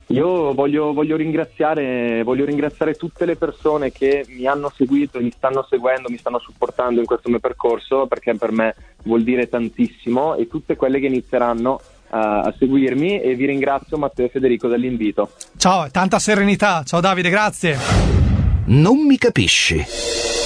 Io voglio ringraziare tutte le persone che mi hanno seguito, mi stanno seguendo, mi stanno supportando in questo mio percorso, perché per me vuol dire tantissimo, e tutte quelle che inizieranno a seguirmi, e vi ringrazio, Matteo e Federico, dell'invito. Ciao, tanta serenità. Ciao Davide, grazie. Non mi capisci.